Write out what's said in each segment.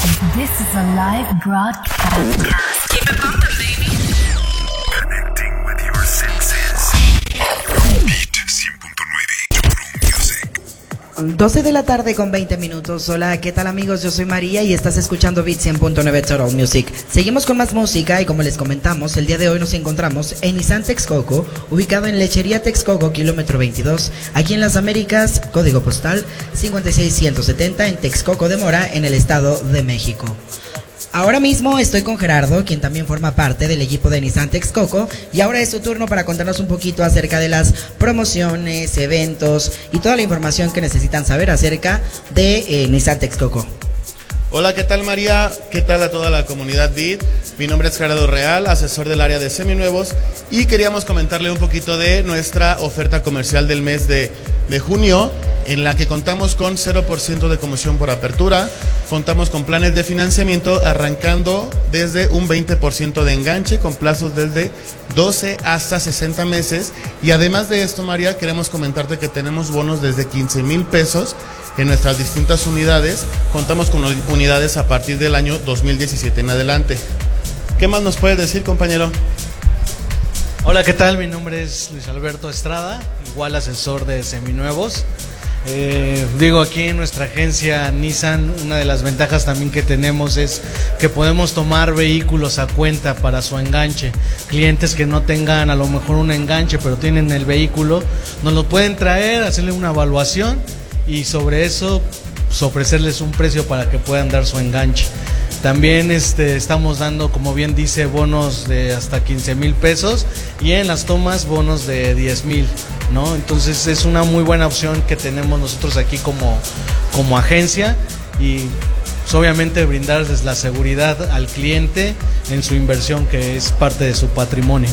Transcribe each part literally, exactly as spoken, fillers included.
This is a live broadcast. Keep it bumping, baby. Connecting with your senses. Beat cien punto nueve Total Music. doce de la tarde con veinte minutos. Hola, ¿qué tal amigos? Yo soy María y estás escuchando Beat cien punto nueve Total Music. Seguimos con más música y como les comentamos, el día de hoy nos encontramos en Nissan Texcoco, ubicado en Lechería Texcoco, kilómetro veintidós, aquí en las Américas, código postal cincuenta y seis ciento setenta, en Texcoco de Mora, en el Estado de México. Ahora mismo estoy con Gerardo, quien también forma parte del equipo de Nissan Texcoco, y ahora es su turno para contarnos un poquito acerca de las promociones, eventos y toda la información que necesitan saber acerca de eh, Nissan Texcoco. Hola, ¿qué tal María? ¿Qué tal a toda la comunidad Beat? Mi nombre es Gerardo Real, asesor del área de seminuevos, y queríamos comentarle un poquito de nuestra oferta comercial del mes de, de junio, en la que contamos con cero por ciento de comisión por apertura, contamos con planes de financiamiento arrancando desde un veinte por ciento de enganche con plazos desde doce hasta sesenta meses, y además de esto, María, queremos comentarte que tenemos bonos desde quince mil pesos en nuestras distintas unidades. Contamos con unidades a partir del año dos mil diecisiete en adelante. ¿Qué más nos puedes decir, compañero? Hola, ¿qué tal? Mi nombre es Luis Alberto Estrada, igual asesor de seminuevos. Eh, digo, aquí en nuestra agencia Nissan, una de las ventajas también que tenemos es que podemos tomar vehículos a cuenta para su enganche. Clientes que no tengan a lo mejor un enganche pero tienen el vehículo, nos lo pueden traer, hacerle una evaluación y sobre eso pues, ofrecerles un precio para que puedan dar su enganche. También este, estamos dando, como bien dice, bonos de hasta quince mil pesos y en las tomas bonos de diez mil, ¿no? Entonces es una muy buena opción que tenemos nosotros aquí como, como agencia y pues, obviamente brindarles la seguridad al cliente en su inversión, que es parte de su patrimonio.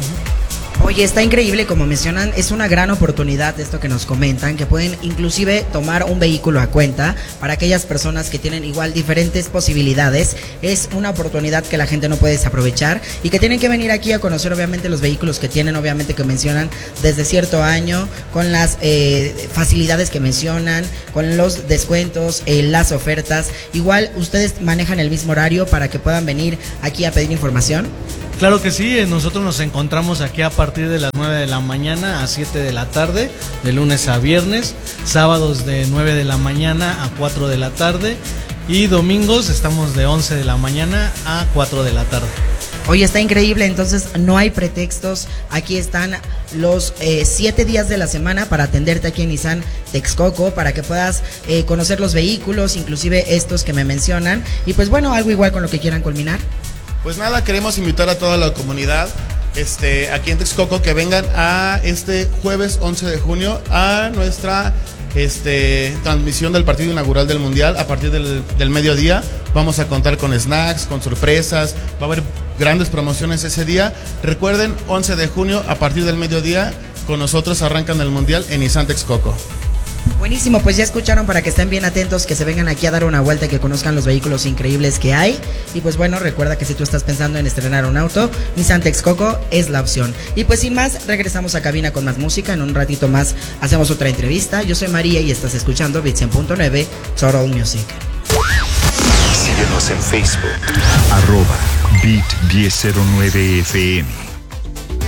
Oye, está increíble, como mencionan, es una gran oportunidad esto que nos comentan, que pueden inclusive tomar un vehículo a cuenta para aquellas personas que tienen igual diferentes posibilidades. Es una oportunidad que la gente no puede desaprovechar y que tienen que venir aquí a conocer obviamente los vehículos que tienen, obviamente que mencionan desde cierto año, con las eh, facilidades que mencionan, con los descuentos, eh, las ofertas. Igual, ¿ustedes manejan el mismo horario para que puedan venir aquí a pedir información? Claro que sí, nosotros nos encontramos aquí a partir de las nueve de la mañana a siete de la tarde, de lunes a viernes, sábados de nueve de la mañana a cuatro de la tarde y domingos estamos de once de la mañana a cuatro de la tarde. Oye, está increíble, entonces no hay pretextos, aquí están los eh, siete días de la semana para atenderte aquí en Nissan Texcoco, para que puedas eh, conocer los vehículos, inclusive estos que me mencionan, y pues bueno, algo igual con lo que quieran culminar. Pues nada, queremos invitar a toda la comunidad este, aquí en Texcoco que vengan a este jueves once de junio a nuestra este, transmisión del partido inaugural del Mundial a partir del, del mediodía. Vamos a contar con snacks, con sorpresas, va a haber grandes promociones ese día. Recuerden, once de junio a partir del mediodía con nosotros arrancan el Mundial en Nissan Texcoco. Buenísimo, pues ya escucharon, para que estén bien atentos, que se vengan aquí a dar una vuelta y que conozcan los vehículos increíbles que hay. Y pues bueno, recuerda que si tú estás pensando en estrenar un auto, Nissan Texcoco es la opción. Y pues sin más, regresamos a cabina con más música. En un ratito más hacemos otra entrevista. Yo soy María y estás escuchando Beat cien punto nueve Total Music. Síguenos en Facebook, arroba Beat diez cero nueve F M.